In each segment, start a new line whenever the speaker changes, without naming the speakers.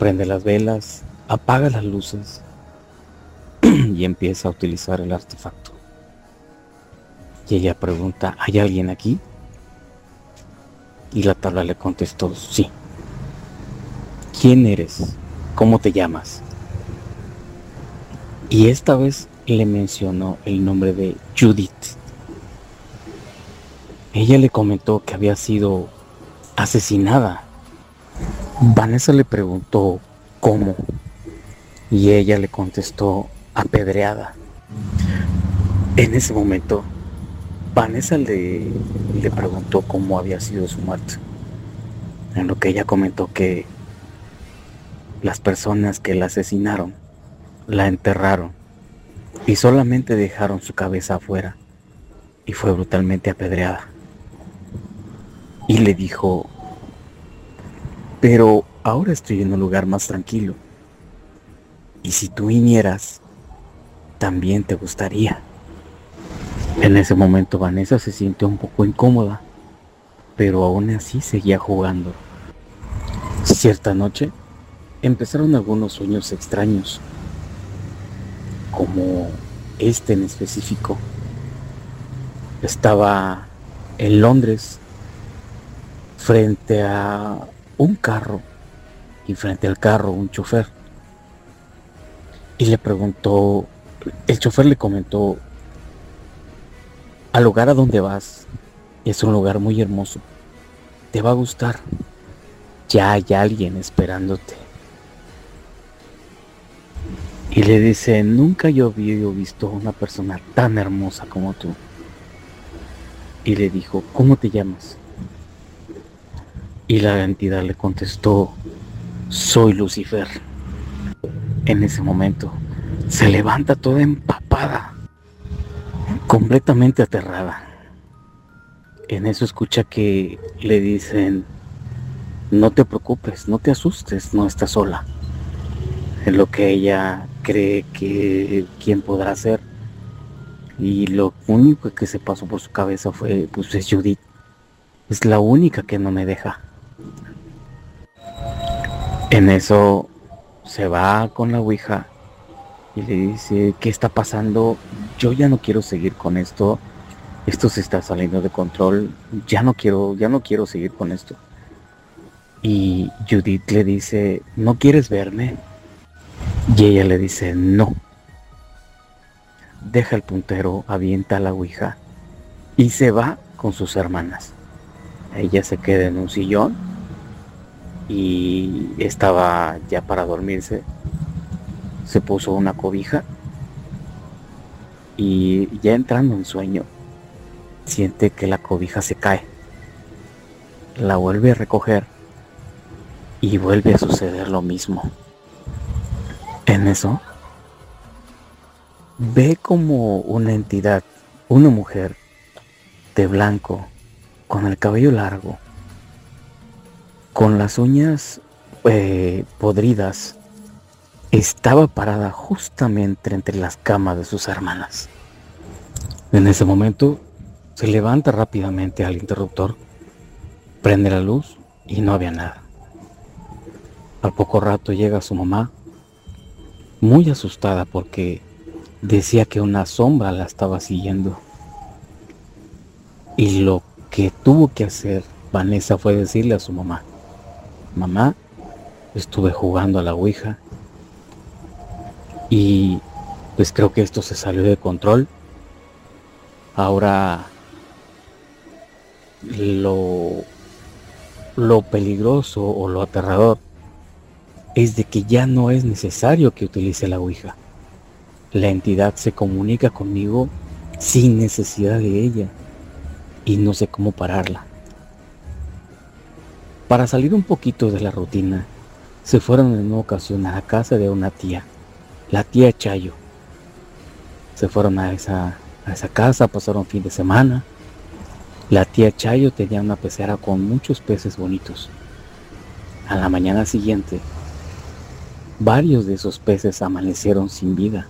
prende las velas, apaga las luces y empieza a utilizar el artefacto. Y ella pregunta, ¿hay alguien aquí? Y la tabla le contestó, sí. ¿Quién eres? ¿Cómo te llamas? Y esta vez le mencionó el nombre de Judith. Ella le comentó que había sido asesinada. Vanessa le preguntó cómo y ella le contestó apedreada. En ese momento, Vanessa le preguntó cómo había sido su muerte, en lo que ella comentó que las personas que la asesinaron la enterraron y solamente dejaron su cabeza afuera y fue brutalmente apedreada. Y le dijo, pero ahora estoy en un lugar más tranquilo y si tú vinieras, también te gustaría. En ese momento Vanessa se sintió un poco incómoda, pero aún así seguía jugando. Cierta noche empezaron algunos sueños extraños, como este en específico. Estaba en Londres frente a un carro y frente al carro un chofer. Y le preguntó, el chofer le comentó, al lugar a donde vas es un lugar muy hermoso, te va a gustar, ya hay alguien esperándote. Y le dice, nunca yo había visto una persona tan hermosa como tú. Y le dijo, ¿cómo te llamas? Y la entidad le contestó, soy Lucifer. En ese momento se levanta toda empapada, completamente aterrada. En eso escucha que le dicen, no te preocupes, no te asustes, no estás sola. En lo que ella cree que quién podrá ser. Y lo único que se pasó por su cabeza fue, pues es Judith. Es la única que no me deja. En eso se va con la ouija y le dice, ¿qué está pasando? Yo ya no quiero seguir con esto. Esto se está saliendo de control. Ya no quiero seguir con esto. Y Judith le dice, ¿no quieres verme? Y ella le dice, no. Deja el puntero, avienta la ouija y se va con sus hermanas. Ella se queda en un sillón y estaba ya para dormirse. Se puso una cobija y ya entrando en sueño, siente que la cobija se cae. La vuelve a recoger y vuelve a suceder lo mismo. En eso, ve como una entidad, una mujer de blanco, con el cabello largo, con las uñas podridas, estaba parada justamente entre las camas de sus hermanas. En ese momento se levanta rápidamente al interruptor, prende la luz y no había nada. Al poco rato llega su mamá, muy asustada porque decía que una sombra la estaba siguiendo. Y lo que tuvo que hacer Vanessa fue decirle a su mamá, mamá, estuve jugando a la ouija y pues creo que esto se salió de control. Ahora lo peligroso o lo aterrador es de que ya no es necesario que utilice la ouija. La entidad se comunica conmigo sin necesidad de ella y no sé cómo pararla. Para salir un poquito de la rutina, se fueron en una ocasión a la casa de una tía, la tía Chayo. Se fueron a esa casa, pasaron fin de semana. La tía Chayo tenía una pecera con muchos peces bonitos. A la mañana siguiente, varios de esos peces amanecieron sin vida.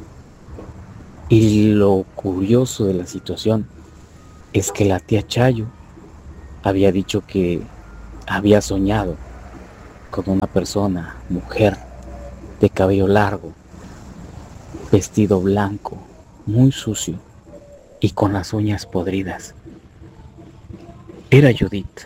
Y lo curioso de la situación es que la tía Chayo había dicho que había soñado con una persona, mujer, de cabello largo, vestido blanco, muy sucio y con las uñas podridas. Era Judith.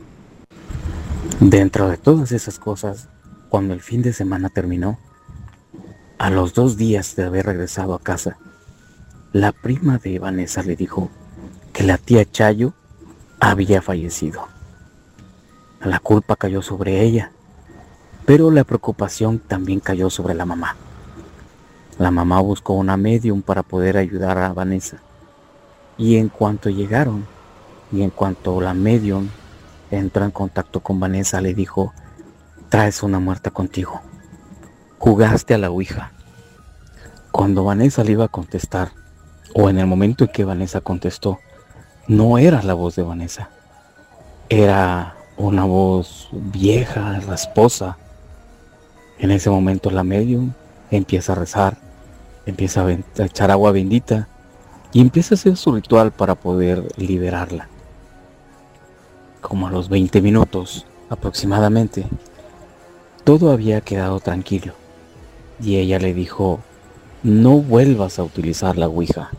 Dentro de todas esas cosas, cuando el fin de semana terminó, a los 2 días de haber regresado a casa, la prima de Vanessa le dijo que la tía Chayo había fallecido. La culpa cayó sobre ella, pero la preocupación también cayó sobre la mamá. La mamá buscó una medium para poder ayudar a Vanessa. Y en cuanto llegaron, y en cuanto la medium entró en contacto con Vanessa, le dijo: traes una muerta contigo. Jugaste a la ouija. Cuando Vanessa le iba a contestar, o en el momento en que Vanessa contestó, no era la voz de Vanessa. Era una voz vieja, rasposa. En ese momento la medium empieza a rezar, empieza a echar agua bendita y empieza a hacer su ritual para poder liberarla. Como a los 20 minutos aproximadamente, todo había quedado tranquilo y ella le dijo: no vuelvas a utilizar la ouija.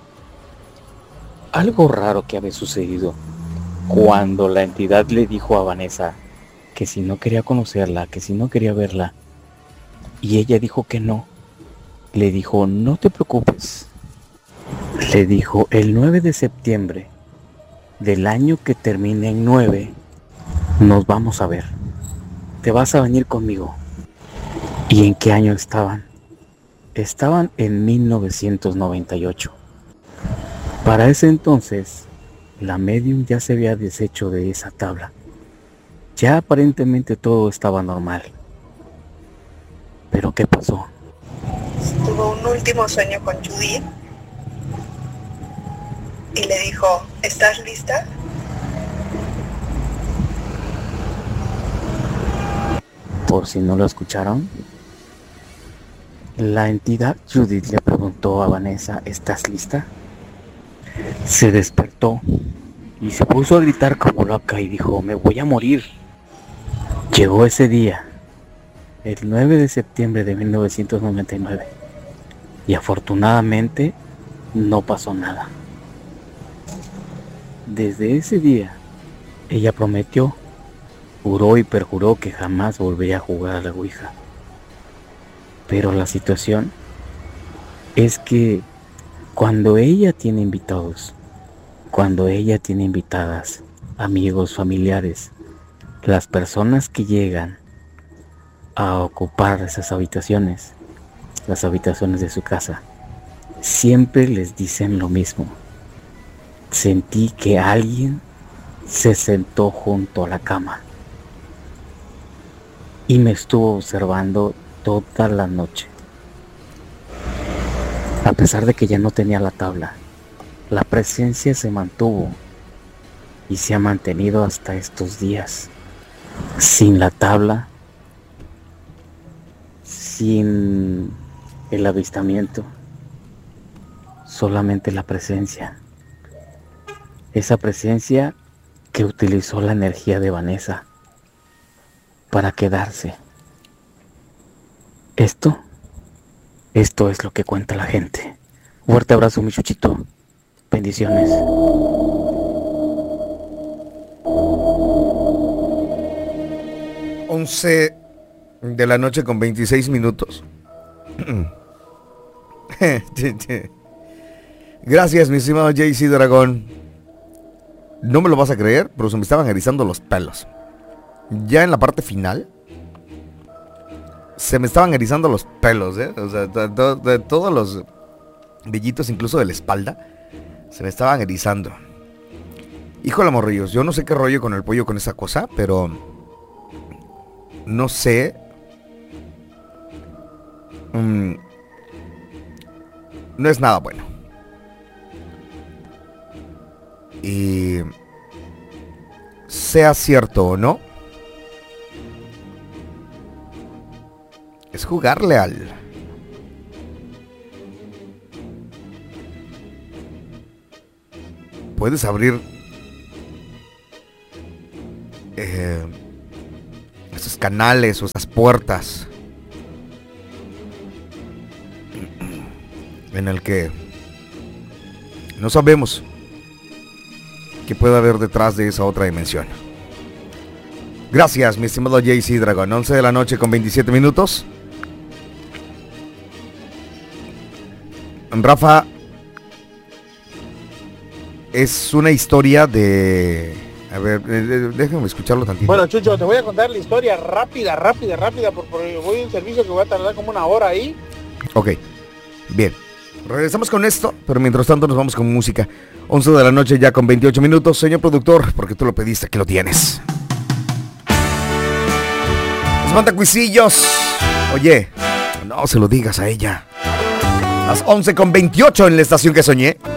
Algo raro que había sucedido cuando la entidad le dijo a Vanessa que si no quería conocerla, que si no quería verla, y ella dijo que no. Le dijo: no te preocupes. Le dijo: el 9 de septiembre del año que termine en 9, nos vamos a ver. Te vas a venir conmigo. ¿Y en qué año estaban? Estaban en 1998. Para ese entonces, la medium ya se había deshecho de esa tabla. Ya aparentemente todo estaba normal. ¿Pero qué pasó?
Tuvo un último sueño con Judith y le dijo: ¿estás lista?
Por si no lo escucharon, la entidad Judith le preguntó a Vanessa: ¿estás lista? Se despertó y se puso a gritar como loca y dijo: me voy a morir. Llegó ese día, el 9 de septiembre de 1999, y afortunadamente no pasó nada. Desde ese día, ella prometió, juró y perjuró que jamás volvería a jugar a la ouija. Pero la situación es que cuando ella tiene invitados, cuando ella tiene invitadas, amigos, familiares, las personas que llegan a ocupar esas habitaciones, las habitaciones de su casa, siempre les dicen lo mismo: sentí que alguien se sentó junto a la cama y me estuvo observando toda la noche. A pesar de que ya no tenía la tabla, la presencia se mantuvo y se ha mantenido hasta estos días. Sin la tabla, sin el avistamiento, solamente la presencia. Esa presencia que utilizó la energía de Vanessa para quedarse. Esto es lo que cuenta la gente. Fuerte abrazo, mi chuchito. Bendiciones.
11 de la noche con 26 minutos. Gracias, mi estimado JC Dragón. No me lo vas a creer, pero se me estaban erizando los pelos. Ya en la parte final se me estaban erizando los pelos, O sea, de todos los vellitos, incluso de la espalda, se me estaban erizando. Híjole, morrillos, yo no sé qué rollo con el pollo con esa cosa, pero no sé. No es nada bueno. Y sea cierto o no, es jugarle al... Puedes abrir esas canales o esas puertas en el que no sabemos qué puede haber detrás de esa otra dimensión. Gracias, mi estimado JC Dragon. 11 de la noche con 27 minutos. Rafa, es una historia de... A ver, déjame escucharlo tantito.
Bueno, Chucho, te voy a contar la historia rápida, porque voy a un servicio que va a tardar como una hora ahí.
Ok, bien. Regresamos con esto, pero mientras tanto nos vamos con música. 11 de la noche ya con 28 minutos. Señor productor, porque tú lo pediste, aquí lo tienes. Espantacuisillos. Oye, no se lo digas a ella. Las 11 con 28 en la estación que soñé.